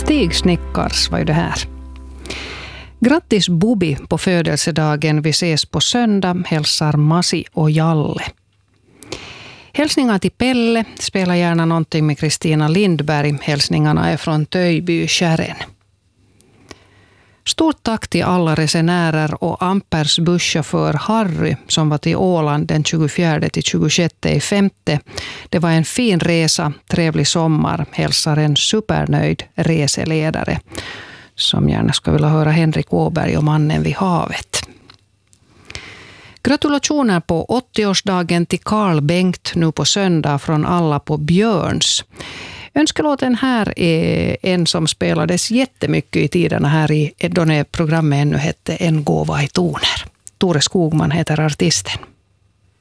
Stig Snickars var ju det här. Grattis Bubi på födelsedagen. Vi ses på söndag, hälsar Masi och Jalle. Hälsningar till Pelle. Spela gärna någonting med Kristina Lindberg. Hälsningarna är från Töjby Kärren. Stort tack till alla resenärer och Ampers busschaufför Harry som var till Åland den 24 till 26/5. Det var en fin resa, trevlig sommar, hälsar en supernöjd reseledare som gärna ska vilja höra Henrik Åberg och Mannen vid havet. Gratulationer på 80-årsdagen till Carl Bengt nu på söndag från alla på Björns. Önskelåten här är en som spelades jättemycket i tiderna här då när programmet ännu hette En gåva i toner. Tore Skogman heter artisten.